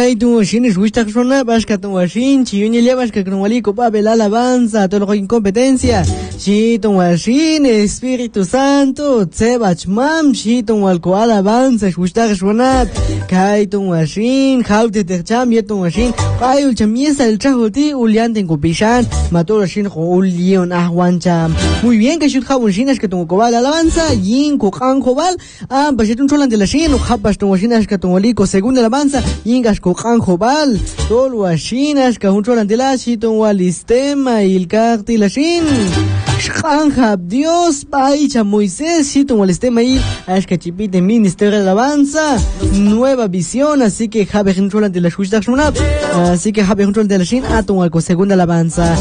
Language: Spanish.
tu shini ruishta shona bashka tu washin chiyuni le bashka knwali ko pa bela alabanza todo lo incompetencia shi tu washin Espíritu Santo tsebach mam shi tu walko alabanza ruishta shona kai tu washin haute de cham ye tu washin ayul chamiesa el chahoti ulian tengo pishan matoro shin ko ulion ahwancham muy bien que shut hawun shinas que tu ko alabanza yin ko kan kobal bashetun cholan de la shin o habash tu washinas que tu waliko segunda alabanza ingas ko kan kobal tol washinas que un cholan de la shiton walistema il carti la shin Shanjab Dios Paicha Moisés Shiton walistema il ashkachipite ministerio de alabanza nueva visión así que habe cholan de la shushtak shunab así que habe cholan de la shin aton walko segunda alabanza